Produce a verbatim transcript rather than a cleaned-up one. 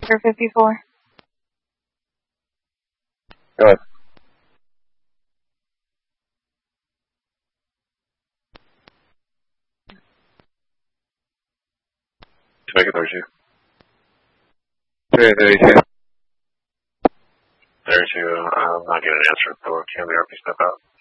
Baker fifty-four. Go ahead. Jamaica thirty-two. Jamaica thirty-two. thirty-two, I'm not getting an answer for can the R P step out?